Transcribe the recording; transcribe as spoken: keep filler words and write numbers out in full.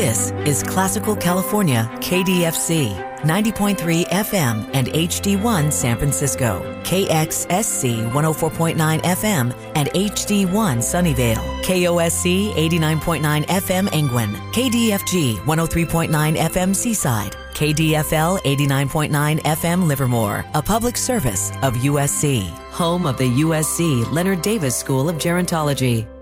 This is Classical California, K D F C, ninety point three F M and H D one San Francisco, K X S C one oh four point nine F M and H D one Sunnyvale, K O S C eighty-nine point nine F M Angwin, K D F G one oh three point nine F M Seaside, K D F L eighty-nine point nine F M Livermore, a public service of U S C, home of the U S C Leonard Davis School of Gerontology.